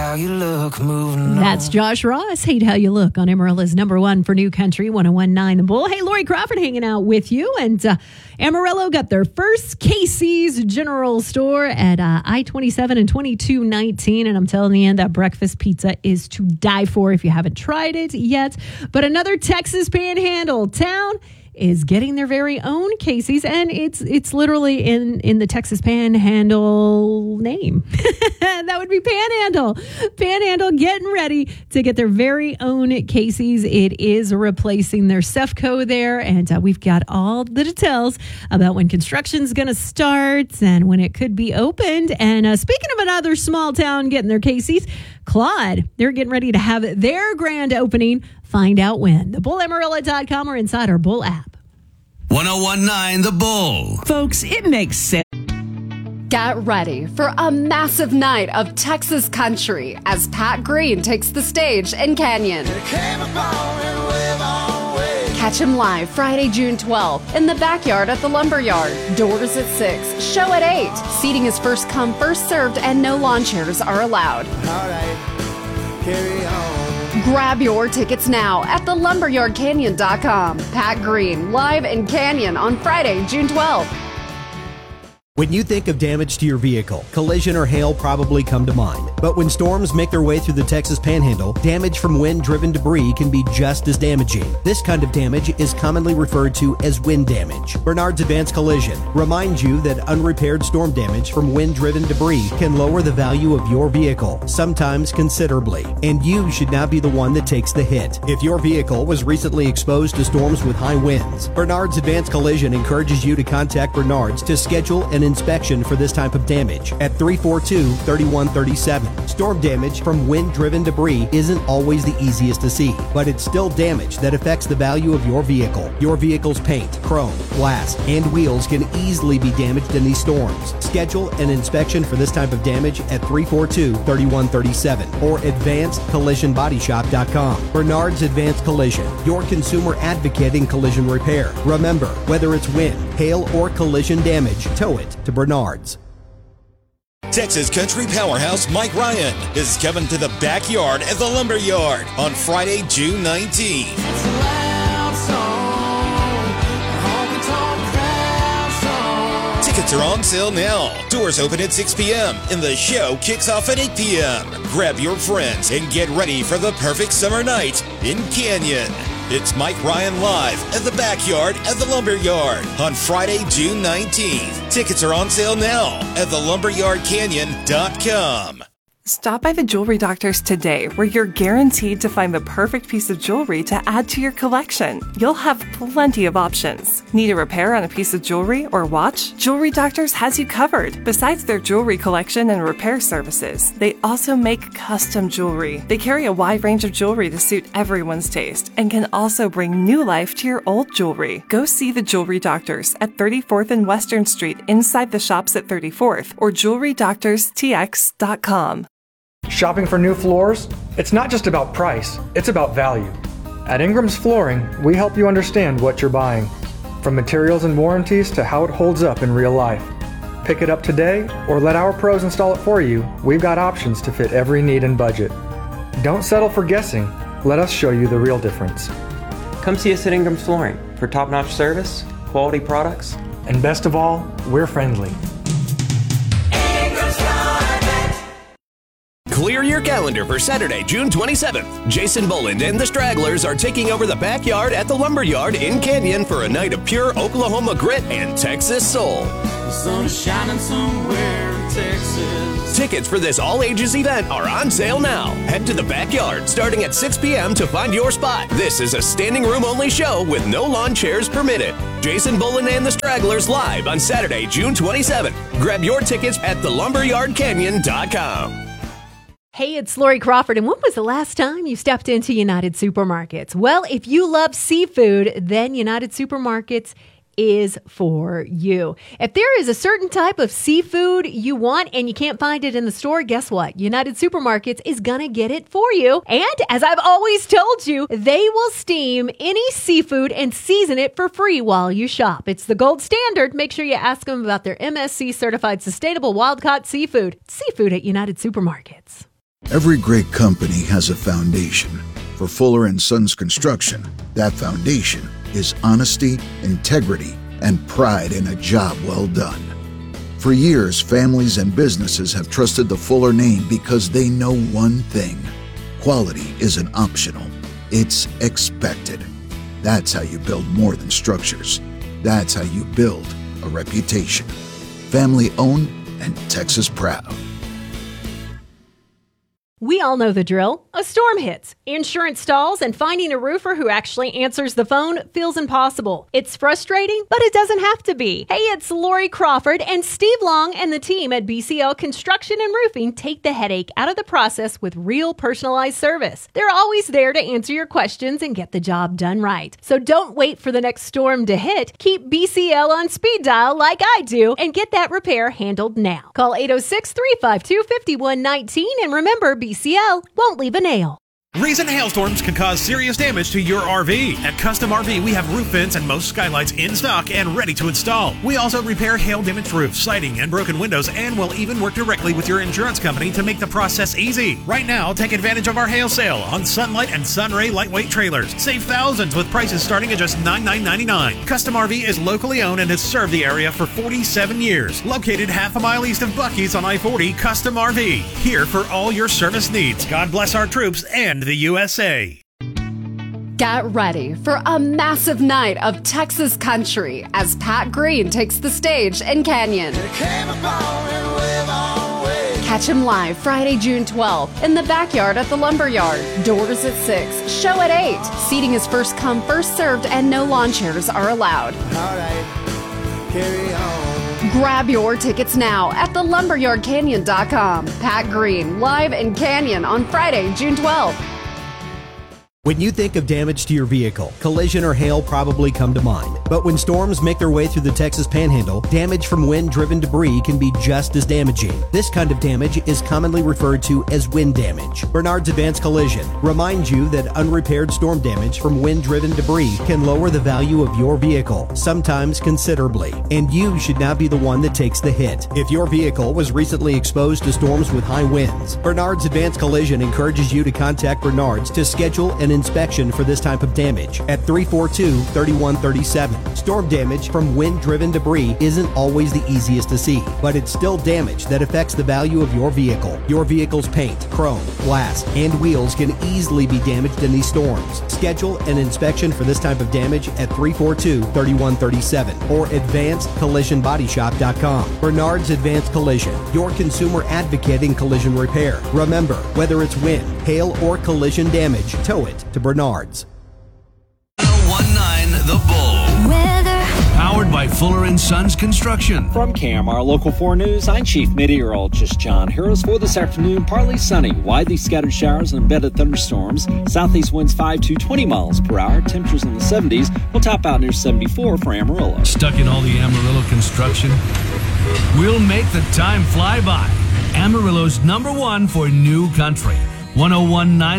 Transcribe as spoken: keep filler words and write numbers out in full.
how you look moving That's on. Josh Ross. Hate How You Look on Amarella's number one for New Country, one oh one point nine The Bull. Hey, Lori Crawford hanging out with you. And uh, Amarillo got their first Casey's General Store at uh, I twenty-seven and twenty-two nineteen. And I'm telling you, that breakfast pizza is to die for if you haven't tried it yet. But another Texas Panhandle town is getting their very own Casey's, and it's it's literally in, in the Texas Panhandle name. That would be Panhandle. Panhandle getting ready to get their very own Casey's. It is replacing their Cefco there, and uh, we've got all the details about when construction's going to start and when it could be opened. And uh, speaking of another small town getting their Casey's, Claude, they're getting ready to have their grand opening. Find out when. the bull amarillo dot com or inside our Bull app. one oh one point nine The Bull. Folks, it makes sense. Get ready for a massive night of Texas country as Pat Green takes the stage in Canyon. Catch him live Friday, June twelfth in the backyard at the Lumberyard. Doors at six, show at eight. Seating is first come, first served, and no lawn chairs are allowed. All right, carry on. Grab your tickets now at the lumberyard canyon dot com. Pat Green, live in Canyon on Friday, June twelfth. When you think of damage to your vehicle, collision or hail probably come to mind. But when storms make their way through the Texas Panhandle, damage from wind-driven debris can be just as damaging. This kind of damage is commonly referred to as wind damage. Bernard's Advanced Collision reminds you that unrepaired storm damage from wind-driven debris can lower the value of your vehicle, sometimes considerably. And you should not be the one that takes the hit. If your vehicle was recently exposed to storms with high winds, Bernard's Advanced Collision encourages you to contact Bernard's to schedule an inspection for this type of damage at three four two, three one three seven. Storm damage from wind-driven debris isn't always the easiest to see, but it's still damage that affects the value of your vehicle. Your vehicle's paint, chrome, glass, and wheels can easily be damaged in these storms. Schedule an inspection for this type of damage at three four two, three one three seven or advanced collision body shop dot com. Bernard's Advanced Collision, your consumer advocate in collision repair. Remember, whether it's wind, hail, or collision damage, tow it to Bernard's. Texas Country Powerhouse Mike Ryan is coming to the backyard at the Lumberyard on Friday, June nineteenth. Tickets are on sale now. Doors open at six p.m. and the show kicks off at eight p.m. Grab your friends and get ready for the perfect summer night in Canyon. It's Mike Ryan live at the backyard at the Lumberyard on Friday, June nineteenth. Tickets are on sale now at the lumberyard canyon dot com. Stop by the Jewelry Doctors today, where you're guaranteed to find the perfect piece of jewelry to add to your collection. You'll have plenty of options. Need a repair on a piece of jewelry or watch? Jewelry Doctors has you covered. Besides their jewelry collection and repair services, they also make custom jewelry. They carry a wide range of jewelry to suit everyone's taste and can also bring new life to your old jewelry. Go see the Jewelry Doctors at thirty-fourth and Western Street inside the shops at thirty-fourth or jewelry doctors t x dot com. Shopping for new floors? It's not just about price, it's about value. At Ingram's Flooring, we help you understand what you're buying, from materials and warranties to how it holds up in real life. Pick it up today or let our pros install it for you. We've got options to fit every need and budget. Don't settle for guessing. Let us show you the real difference. Come see us at Ingram's Flooring for top-notch service, quality products, and best of all, we're friendly. Clear your calendar for Saturday, June twenty-seventh. Jason Boland and the Stragglers are taking over the backyard at the Lumberyard in Canyon for a night of pure Oklahoma grit and Texas soul. The sun is shining somewhere in Texas. Tickets for this all-ages event are on sale now. Head to the backyard starting at six p.m. to find your spot. This is a standing room only show with no lawn chairs permitted. Jason Boland and the Stragglers live on Saturday, June twenty-seventh. Grab your tickets at the lumberyard canyon dot com. Hey, it's Lori Crawford, and when was the last time you stepped into United Supermarkets? Well, if you love seafood, then United Supermarkets is for you. If there is a certain type of seafood you want and you can't find it in the store, guess what? United Supermarkets is going to get it for you. And as I've always told you, they will steam any seafood and season it for free while you shop. It's the gold standard. Make sure you ask them about their M S C certified sustainable wild-caught seafood. Seafood at United Supermarkets. Every great company has a foundation. For Fuller and Sons Construction, that foundation is honesty, integrity, and pride in a job well done. For years, families and businesses have trusted the Fuller name because they know one thing: quality isn't optional, it's expected. That's how you build more than structures. That's how you build a reputation. Family owned and Texas proud. We all know the drill. A storm hits, insurance stalls, and finding a roofer who actually answers the phone feels impossible. It's frustrating, but it doesn't have to be. Hey, it's Lori Crawford, and Steve Long and the team at B C L Construction and Roofing take the headache out of the process with real personalized service. They're always there to answer your questions and get the job done right. So don't wait for the next storm to hit. Keep B C L on speed dial like I do and get that repair handled now. Call eight oh six, three five two, five one one nine and remember, B C L won't leave a nail. Recent hailstorms can cause serious damage to your R V. At Custom R V, we have roof vents and most skylights in stock and ready to install. We also repair hail-damaged roofs, siding, and broken windows, and will even work directly with your insurance company to make the process easy. Right now, take advantage of our hail sale on Sunlight and Sunray lightweight trailers. Save thousands with prices starting at just ninety-nine ninety-nine. Custom R V is locally owned and has served the area for forty-seven years. Located half a mile east of Buc-ee's on I forty, Custom R V. Here for all your service needs. God bless our troops and the U S A. Get ready for a massive night of Texas country as Pat Green takes the stage in Canyon. Catch him live Friday, June twelfth in the backyard at the Lumberyard. Doors at six, show at eight. Seating is first come, first served, and no lawn chairs are allowed. All right, carry on. Grab your tickets now at the lumberyard canyon dot com. Pat Green, live in Canyon on Friday, June twelfth. When you think of damage to your vehicle, collision or hail probably come to mind. But when storms make their way through the Texas Panhandle, damage from wind-driven debris can be just as damaging. This kind of damage is commonly referred to as wind damage. Bernard's Advanced Collision reminds you that unrepaired storm damage from wind-driven debris can lower the value of your vehicle, sometimes considerably, and you should not be the one that takes the hit. If your vehicle was recently exposed to storms with high winds, Bernard's Advanced Collision encourages you to contact Bernard's to schedule an inspection for this type of damage at three four two, three one three seven. Storm damage from wind-driven debris isn't always the easiest to see, but it's still damage that affects the value of your vehicle. Your vehicle's paint, chrome, glass, and wheels can easily be damaged in these storms. Schedule an inspection for this type of damage at three four two, three one three seven or advanced collision body shop dot com. Bernard's Advanced Collision, your consumer advocate in collision repair. Remember, whether it's wind, hail, or collision damage, tow it to Bernard's. one oh nine The Bull. Weather. Powered by Fuller and Sons Construction. From K M R Local four News, I'm Chief Meteorologist John Harris. For this afternoon, partly sunny, widely scattered showers and embedded thunderstorms. Southeast winds five to twenty miles per hour. Temperatures in the seventies will top out near seventy-four for Amarillo. Stuck in all the Amarillo construction? We'll make the time fly by. Amarillo's number one for new country. one oh one nine